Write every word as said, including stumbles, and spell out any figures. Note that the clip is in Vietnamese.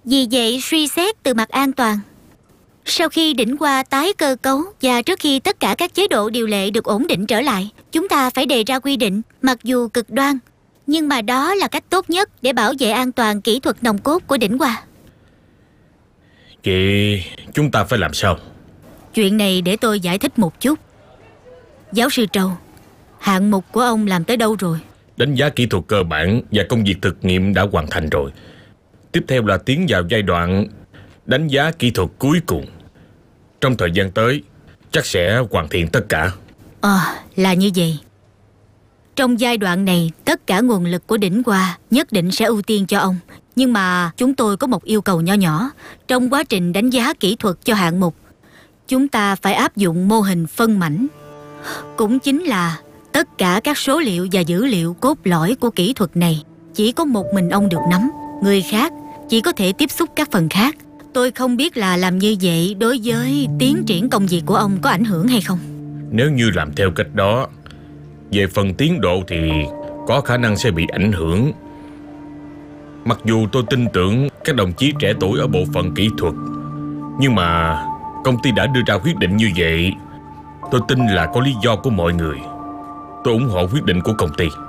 Vì vậy suy xét từ mặt an toàn, sau khi đỉnh Hoa tái cơ cấu và trước khi tất cả các chế độ điều lệ được ổn định trở lại, chúng ta phải đề ra quy định, mặc dù cực đoan, nhưng mà đó là cách tốt nhất để bảo vệ an toàn kỹ thuật nòng cốt của đỉnh Hoa. Vậy chúng ta phải làm sao? Chuyện này để tôi giải thích một chút. Giáo sư Trâu, hạng mục của ông làm tới đâu rồi? Đánh giá kỹ thuật cơ bản và công việc thực nghiệm đã hoàn thành rồi. Tiếp theo là tiến vào giai đoạn đánh giá kỹ thuật cuối cùng. Trong thời gian tới chắc sẽ hoàn thiện tất cả. Ờ, là như vậy. Trong giai đoạn này, tất cả nguồn lực của đỉnh Hoa nhất định sẽ ưu tiên cho ông. Nhưng mà chúng tôi có một yêu cầu nho nhỏ. Trong quá trình đánh giá kỹ thuật cho hạng mục, chúng ta phải áp dụng mô hình phân mảnh. Cũng chính là tất cả các số liệu và dữ liệu cốt lõi của kỹ thuật này chỉ có một mình ông được nắm. Người khác chỉ có thể tiếp xúc các phần khác. Tôi không biết là làm như vậy đối với tiến triển công việc của ông có ảnh hưởng hay không. Nếu như làm theo cách đó, về phần tiến độ thì có khả năng sẽ bị ảnh hưởng. Mặc dù tôi tin tưởng các đồng chí trẻ tuổi ở bộ phận kỹ thuật, nhưng mà công ty đã đưa ra quyết định như vậy, tôi tin là có lý do của mọi người. Tôi ủng hộ quyết định của công ty.